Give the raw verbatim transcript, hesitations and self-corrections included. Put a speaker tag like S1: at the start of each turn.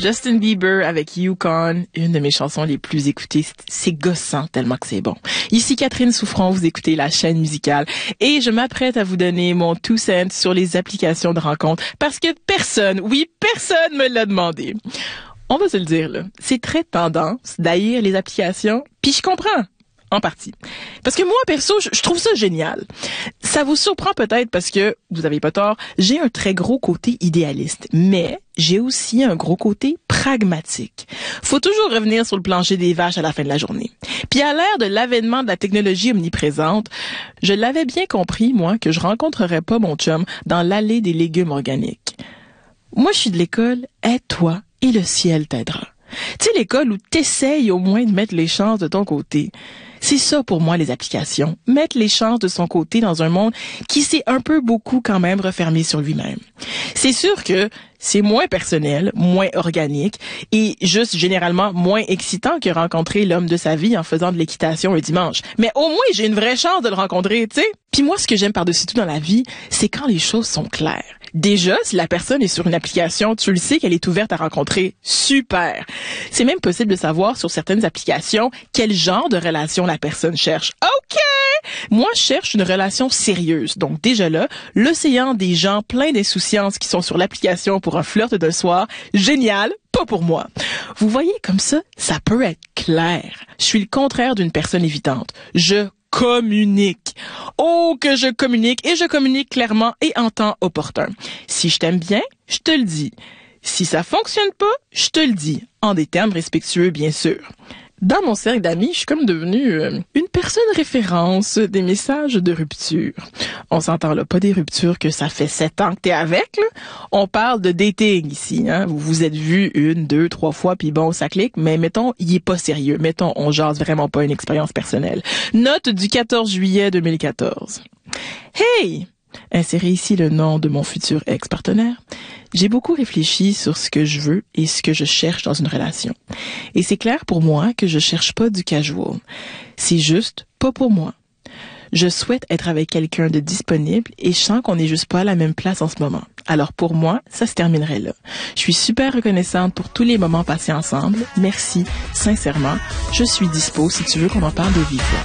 S1: Justin Bieber avec Yukon, une de mes chansons les plus écoutées. C'est gossant tellement que c'est bon. Ici Catherine Souffron, vous écoutez la chaîne musicale et je m'apprête à vous donner mon two cents sur les applications de rencontres parce que personne, oui, personne me l'a demandé. On va se le dire, là. C'est très tendance d'haïr les applications, puis je comprends. En partie. Parce que moi, perso, je trouve ça génial. Ça vous surprend peut-être parce que, vous avez pas tort, j'ai un très gros côté idéaliste. Mais j'ai aussi un gros côté pragmatique. Faut toujours revenir sur le plancher des vaches à la fin de la journée. Puis à l'ère de l'avènement de la technologie omniprésente, je l'avais bien compris, moi, que je rencontrerais pas mon chum dans l'allée des légumes organiques. Moi, je suis de l'école, aide-toi et le ciel t'aidera. Tu sais, l'école où t'essayes au moins de mettre les chances de ton côté. C'est ça pour moi les applications, mettre les chances de son côté dans un monde qui s'est un peu beaucoup quand même refermé sur lui-même. C'est sûr que c'est moins personnel, moins organique et juste généralement moins excitant que rencontrer l'homme de sa vie en faisant de l'équitation un dimanche. Mais au moins, j'ai une vraie chance de le rencontrer, tu sais. Puis moi, ce que j'aime par-dessus tout dans la vie, c'est quand les choses sont claires. Déjà, si la personne est sur une application, tu le sais qu'elle est ouverte à rencontrer. Super! C'est même possible de savoir sur certaines applications quel genre de relation la personne cherche. OK! Moi, je cherche une relation sérieuse. Donc déjà là, l'océan des gens pleins d'insouciance qui sont sur l'application pour un flirt de soir, génial, pas pour moi. Vous voyez, comme ça, ça peut être clair. Je suis le contraire d'une personne évitante. Je communique. Oh, que je communique, et je communique clairement et en temps opportun. Si je t'aime bien, je te le dis. Si ça fonctionne pas, je te le dis. En des termes respectueux, bien sûr. Dans mon cercle d'amis, je suis comme devenue euh, une personne référence des messages de rupture. On s'entend là, pas des ruptures que ça fait sept ans que t'es avec, là. On parle de dating ici, hein. Vous vous êtes vus une, deux, trois fois, puis bon, ça clique, mais mettons, il est pas sérieux. Mettons, on jase vraiment pas une expérience personnelle. Note du quatorze juillet deux mille quatorze. Hey! Insérez ici le nom de mon futur ex-partenaire. J'ai beaucoup réfléchi sur ce que je veux et ce que je cherche dans une relation. Et c'est clair pour moi que je cherche pas du casual. C'est juste pas pour moi. Je souhaite être avec quelqu'un de disponible et je sens qu'on n'est juste pas à la même place en ce moment. Alors pour moi, ça se terminerait là. Je suis super reconnaissante pour tous les moments passés ensemble. Merci, sincèrement. Je suis dispo si tu veux qu'on en parle de vive voix.